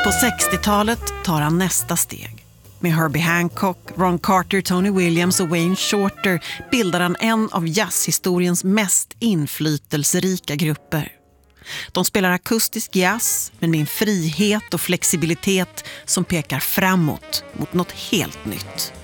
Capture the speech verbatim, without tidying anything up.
På sextiotalet tar han nästa steg. Med Herbie Hancock, Ron Carter, Tony Williams och Wayne Shorter bildar han en av jazzhistoriens mest inflytelserika grupper. De spelar akustisk jazz, men med en frihet och flexibilitet som pekar framåt mot något helt nytt.